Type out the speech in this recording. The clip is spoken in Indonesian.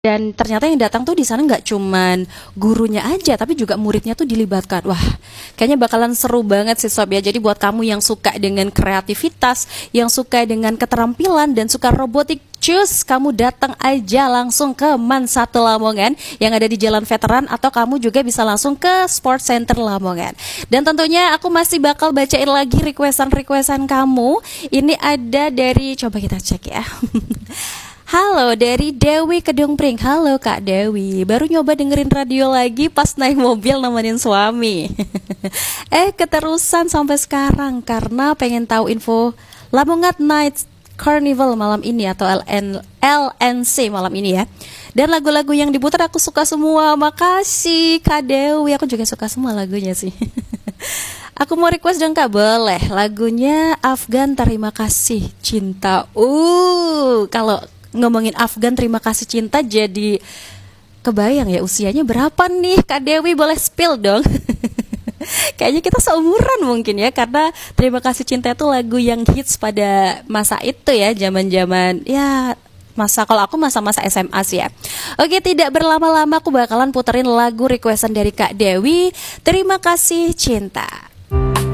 Dan ternyata yang datang tuh di sana nggak cuman gurunya aja, tapi juga muridnya tuh dilibatkan. Wah, kayaknya bakalan seru banget sih Sob ya. Jadi buat kamu yang suka dengan kreativitas, yang suka dengan keterampilan dan suka robotik, cus, kamu datang aja langsung ke MAN 1 Lamongan yang ada di Jalan Veteran, atau kamu juga bisa langsung ke Sport Center Lamongan. Dan tentunya aku masih bakal bacain lagi requestan kamu. Ini ada dari, coba kita cek ya. Halo, dari Dewi Kedungpring. Halo Kak Dewi, baru nyoba dengerin radio lagi pas naik mobil nemenin suami. Keterusan sampai sekarang karena pengen tahu info Lamongan Night Carnival malam ini atau LNC malam ini ya. Dan lagu-lagu yang diputar aku suka semua. Makasih Kak Dewi, aku juga suka semua lagunya sih. Aku mau request dong Kak, boleh. Lagunya Afgan Terima Kasih Cinta. Kalau ngomongin Afgan Terima Kasih Cinta jadi kebayang ya usianya berapa nih Kak Dewi, boleh spill dong. Kayaknya kita seumuran mungkin ya, karena Terima Kasih Cinta itu lagu yang hits pada masa itu ya, zaman-zaman ya kalau aku masa-masa SMA sih ya. Oke, tidak berlama-lama aku bakalan puterin lagu requestan dari Kak Dewi, Terima Kasih Cinta.